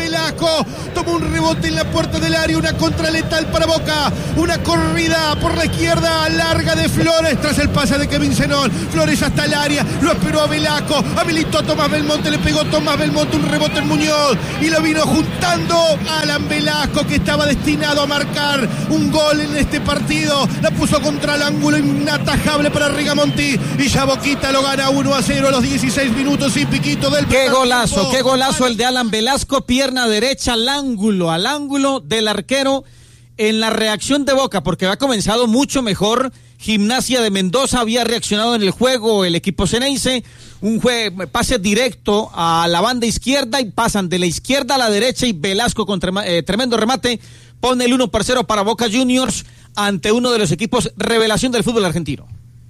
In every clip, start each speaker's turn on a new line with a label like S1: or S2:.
S1: Velasco, tomó un rebote en la puerta del área, una contra letal para Boca, una corrida por la izquierda larga de Flores, tras el pase de Kevin Zenón, Flores hasta el área, lo esperó a Velasco, habilitó a Tomás Belmonte, le pegó Tomás Belmonte un rebote en Muñoz, y lo vino juntando Alan Velasco, que estaba destinado a marcar un gol en este partido, la puso contra el ángulo, inatajable para Rigamonti, y ya Boquita lo gana 1-0 a los 16 minutos y piquito del...
S2: Qué golazo el de Alan Velasco, pierna derecha al ángulo del arquero, en la reacción de Boca, porque había comenzado mucho mejor. Gimnasia de Mendoza había reaccionado en el juego, el equipo Ceneice, un pase directo a la banda izquierda, y pasan de la izquierda a la derecha, y Velasco con tremendo remate pone el 1-0 para Boca Juniors ante uno de los equipos revelación del fútbol argentino.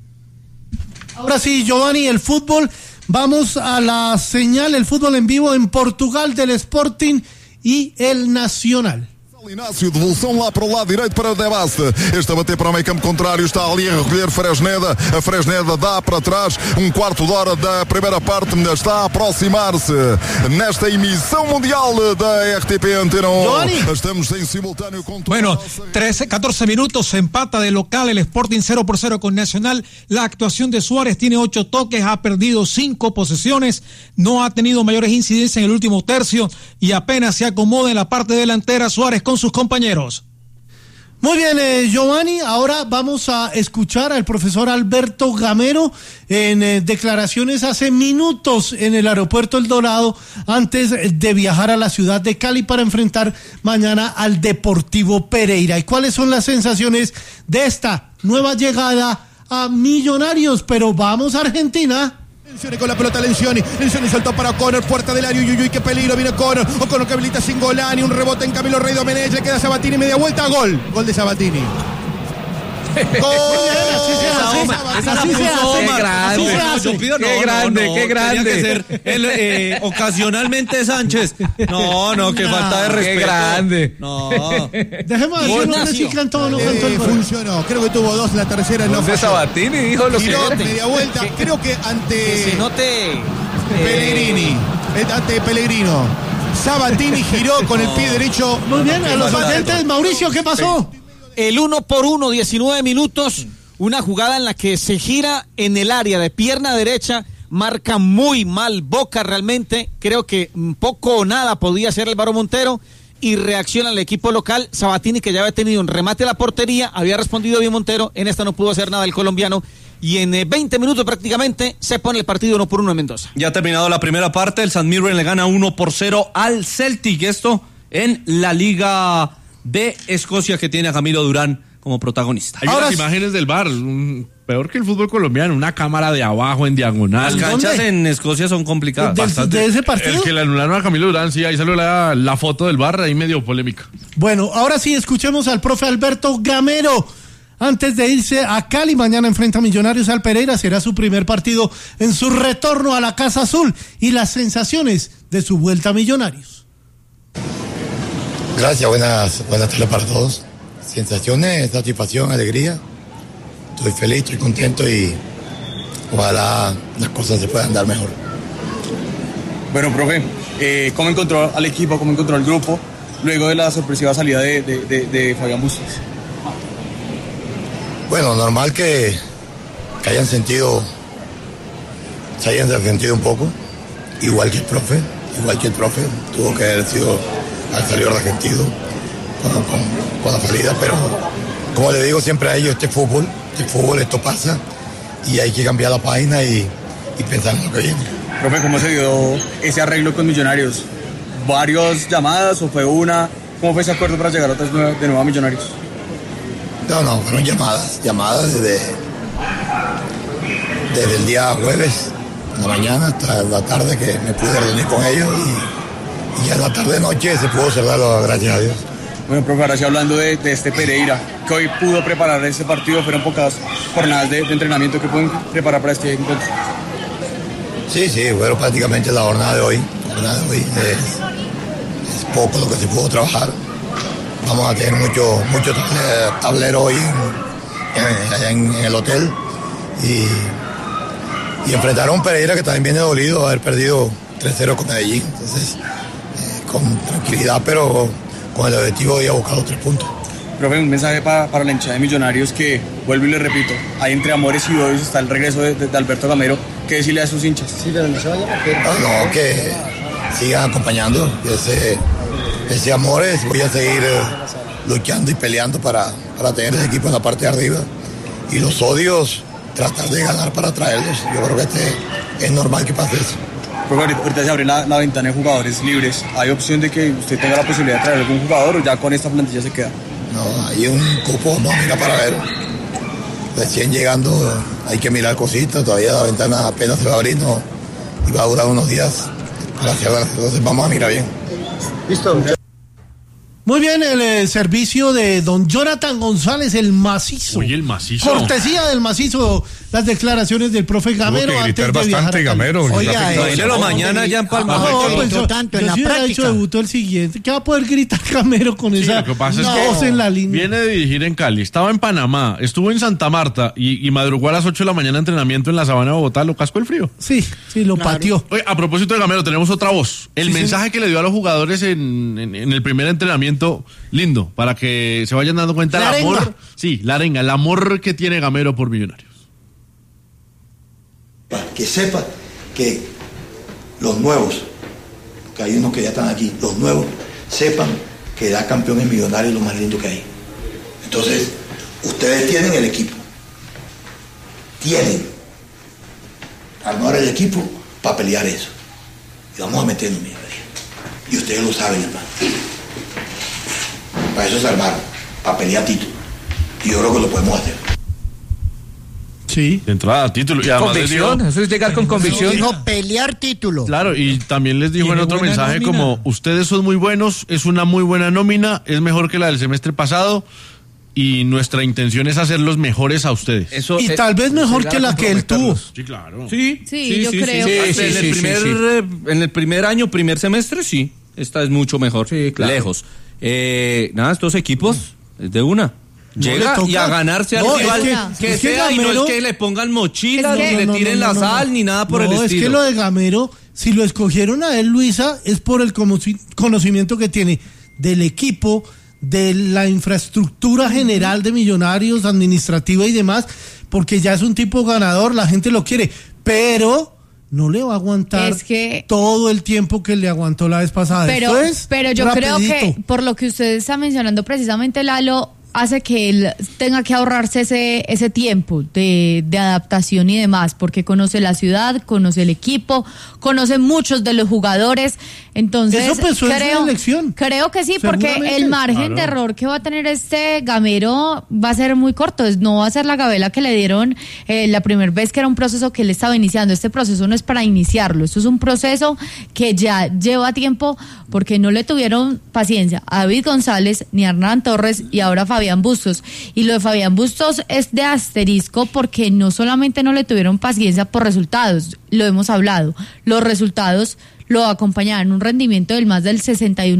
S3: Ahora sí, Giovanni, el fútbol, vamos a la señal, el fútbol en vivo en Portugal del Sporting y el Nacional.
S4: Inácio, devolução lá para o lado direito para o Debaste. Este a bater para o meio campo contrário, está ali a recolher Fresneda. A Fresneda dá para trás, um quarto de hora da primeira parte, está a aproximar-se nesta emissão mundial da RTP Antena 1. Estamos en simultáneo con...
S5: Bueno, 14 minutos, se empata de local el Sporting 0-0 con Nacional. La actuación de Suárez tiene 8 toques, ha perdido 5 posesiones, no ha tenido mayores incidencias en el último tercio y apenas se acomoda en la parte delantera Suárez con sus compañeros.
S3: Muy bien, Giovanni, ahora vamos a escuchar al profesor Alberto Gamero en declaraciones hace minutos en el aeropuerto El Dorado, antes de viajar a la ciudad de Cali para enfrentar mañana al Deportivo Pereira. ¿Y cuáles son las sensaciones de esta nueva llegada a Millonarios? Pero vamos a Argentina.
S1: Con la pelota Lencioni soltó para O'Connor, puerta del área, uy, qué peligro, viene O'Connor que habilita sin Golani, un rebote en Camilo Rey Domenech, le queda Sabatini, media vuelta, gol de Sabatini.
S6: Qué grande. Ocasionalmente Sánchez. No, qué falta de respeto.
S2: Qué grande.
S6: No.
S3: Dejemos de decir, no sé si cantó o no cantó el gol.
S1: Funcionó, creo que tuvo 2, la tercera no falló.
S6: Sabatini dijo lo
S1: giró, media vuelta, creo que ante Pellegrini, ante Pellegrino. Sabatini giró con el pie derecho.
S3: Muy bien, a los oyentes, Mauricio, ¿qué pasó?
S2: El 1-1, 19 minutos, una jugada en la que se gira en el área de pierna derecha, marca muy mal Boca realmente, creo que poco o nada podía hacer Álvaro Montero, y reacciona el equipo local. Sabatini, que ya había tenido un remate a la portería, había respondido bien Montero, en esta no pudo hacer nada el colombiano, y en 20 minutos prácticamente se pone el partido 1-1 en Mendoza.
S6: Ya ha terminado la primera parte, el San Mirren le gana 1-0 al Celtic, esto en la Liga de Escocia, que tiene a Camilo Durán como protagonista.
S7: Hay unas imágenes del VAR, peor que el fútbol colombiano, una cámara de abajo en diagonal.
S6: Las canchas en Escocia son complicadas.
S3: ¿De ese partido?
S7: El que le anularon a Camilo Durán, sí, ahí salió la foto del VAR, ahí medio polémica.
S3: Bueno, ahora sí, escuchemos al profe Alberto Gamero. Antes de irse a Cali, mañana enfrenta a Millonarios al Pereira, será su primer partido en su retorno a la Casa Azul, y las sensaciones de su vuelta a Millonarios.
S8: Gracias, buenas tardes para todos. Sensaciones, satisfacción, alegría. Estoy feliz, estoy contento y ojalá las cosas se puedan dar mejor.
S9: Bueno, profe, ¿cómo encontró al equipo, cómo encontró al grupo luego de la sorpresiva salida de Fabián Bustos?
S8: Bueno, normal que se hayan sentido un poco, igual que el profe, tuvo que haber sido al salir argentino con la salida, pero como le digo siempre a ellos, este fútbol, esto pasa y hay que cambiar la página y pensar en lo que viene.
S9: Profe, ¿cómo se dio ese arreglo con Millonarios? ¿Varias llamadas o fue una? ¿Cómo fue ese acuerdo para llegar de nuevo a Millonarios?
S8: No, fueron llamadas desde el día jueves, en la mañana hasta la tarde, que me pude reunir con ellos y ya en la tarde-noche se pudo cerrar, gracias a Dios.
S9: Bueno, profe, ahora sí hablando de este Pereira, que hoy pudo preparar ese partido, fueron pocas jornadas de entrenamiento que pueden preparar para este encuentro.
S8: Sí, bueno, prácticamente la jornada de hoy es poco lo que se pudo trabajar. Vamos a tener mucho tablero hoy allá en el hotel y enfrentar a un Pereira que también viene dolido haber perdido 3-0 con Medellín. Entonces, con tranquilidad, pero con el objetivo de ir a buscar los 3 puntos.
S9: Profe, un mensaje para la hinchada de Millonarios que, vuelvo y le repito, hay entre amores y odios está el regreso de Alberto Gamero. ¿Qué decirle a sus hinchas?
S8: Sí, pero no se vaya a que sigan acompañando, ese amores. Voy a seguir luchando y peleando para tener ese equipo en la parte de arriba. Y los odios, tratar de ganar para traerlos. Yo creo que es normal que pase eso.
S9: Profe, ahorita se abre la ventana de jugadores libres. ¿Hay opción de que usted tenga la posibilidad de traer algún jugador o ya con esta plantilla se queda?
S8: No, hay un cupo, no, mira para ver. Recién llegando hay que mirar cositas, todavía la ventana apenas se va a abrir, no, y va a durar unos días para cerrar, entonces vamos a mirar bien.
S3: Listo. Muy bien, el servicio de don Jonathan González, el macizo.
S7: Oye, el macizo.
S3: Cortesía del macizo, las declaraciones del profe Gamero antes de
S4: bastante Gamero.
S6: Oiga, mañana ya en Palma.
S3: Tanto en la práctica. Debutó el siguiente. ¿Qué va a poder gritar Gamero con esa
S7: lo que pasa es
S3: voz en la línea?
S7: Viene de dirigir en Cali, estaba en Panamá, estuvo en Santa Marta y madrugó a las 8 de la mañana entrenamiento en la Sabana de Bogotá, lo cascó el frío.
S3: Sí, lo pateó.
S7: Oye, a propósito de Gamero, tenemos otra voz. El mensaje que le dio a los jugadores en el primer entrenamiento, lindo, para que se vayan dando cuenta del amor. Sí, la arenga, el amor que tiene Gamero por Millonarios.
S8: Que sepa que los nuevos, que hay unos que ya están aquí, los nuevos sepan que dar campeón en Millonarios es lo más lindo que hay. Entonces, ustedes tienen el equipo. Tienen. Armar el equipo para pelear eso. Y vamos a meternos en Millonarios. Y ustedes lo saben, hermano. Para eso se armaron, para pelear título. Y yo creo que lo podemos hacer.
S3: Sí.
S7: De entrada, título. Y además
S2: convicción, eso es llegar con convicción.
S10: Dijo pelear título.
S7: Claro, y también les dijo en otro mensaje nómina. Como ustedes son muy buenos, es una muy buena nómina, es mejor que la del semestre pasado y nuestra intención es hacerlos mejores a ustedes.
S3: Eso, y tal vez mejor que la que él tuvo.
S7: Sí, claro.
S6: Sí,
S11: yo creo.
S6: En el primer año, primer semestre, sí. Esta es mucho mejor. Sí, claro. Lejos. Estos equipos es de una. Llega y a ganarse al rival que sea, Gamero, y no es que le pongan mochilas, ni le tiren la sal, ni nada por el estilo.
S3: Es que lo de Gamero, si lo escogieron a él, Luisa, es por el conocimiento que tiene del equipo, de la infraestructura general de Millonarios, administrativa y demás, porque ya es un tipo ganador, la gente lo quiere, pero no le va a aguantar todo el tiempo que le aguantó la vez pasada.
S11: Pero yo creo que por lo que usted está mencionando precisamente, Lalo, hace que él tenga que ahorrarse ese tiempo de adaptación y demás, porque conoce la ciudad, conoce el equipo, conoce muchos de los jugadores. Entonces
S3: eso pensó en su elección.
S11: Creo que sí, porque el margen de error que va a tener este Gamero va a ser muy corto. No va a ser la gabela que le dieron la primera vez, que era un proceso que él estaba iniciando. Este proceso no es para iniciarlo, esto es un proceso que ya lleva tiempo, porque no le tuvieron paciencia a David González ni a Hernán Torres y ahora Fabián Bustos. Y lo de Fabián Bustos es de asterisco, porque no solamente no le tuvieron paciencia por resultados, lo hemos hablado, los resultados lo acompañaban un rendimiento del más del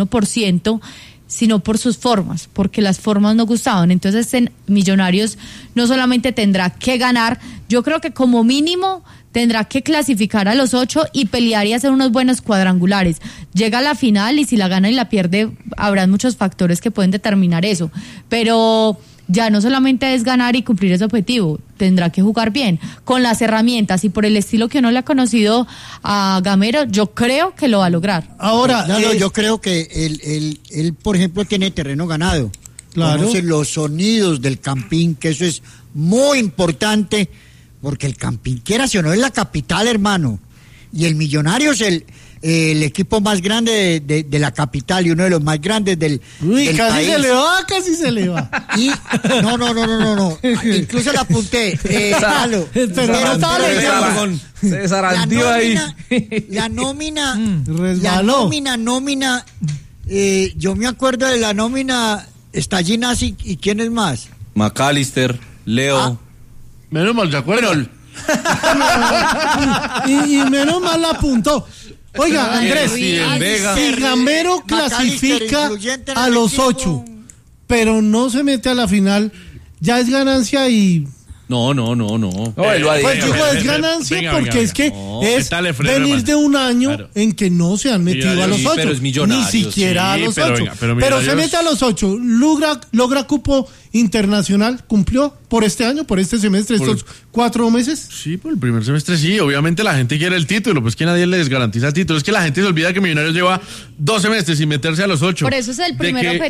S11: 61%, sino por sus formas, porque las formas no gustaban. Entonces en Millonarios no solamente tendrá que ganar, yo creo que como mínimo tendrá que clasificar a los 8 y pelear y hacer unos buenos cuadrangulares. Llega a la final y si la gana y la pierde, habrán muchos factores que pueden determinar eso, pero ya no solamente es ganar y cumplir ese objetivo, tendrá que jugar bien, con las herramientas y por el estilo que uno le ha conocido a Gamero, yo creo que lo va a lograr.
S10: Ahora, yo creo que él, por ejemplo, tiene terreno ganado. Claro. Conoce los sonidos del Campín, que eso es muy importante, porque el Campín, quiera si o no, es la capital, hermano, y el Millonarios es el equipo más grande de la capital y uno de los más grandes del
S3: casi
S10: país.
S3: Casi se le va.
S10: Y no. Incluso la apunté. Pero estaba leyendo.
S6: Se zarandió ahí.
S10: La nómina.
S3: Resbaló.
S10: La nómina. Yo me acuerdo de la nómina. Está Ginasi y ¿quién es más?
S6: McAllister, Leo.
S7: Menos mal, ¿se acuerdan?
S3: y menos mal la apuntó. Oiga, Andrés, si Gamero clasifica a los 8, pero no se mete a la final, ya es ganancia y
S6: No.
S3: Pues digo, es ganancia porque es que es venir de un año en que no se han metido a los 8, ni siquiera a los 8. Pero se mete a los 8, logra cupo internacional, cumplió por este año, por este semestre, estos 4 meses.
S7: Sí, por el primer semestre sí, obviamente la gente quiere el título, pues que nadie les garantiza el título, es que la gente se olvida que Millonarios lleva 2 semestres sin meterse a los 8.
S11: Por eso es el primer objetivo.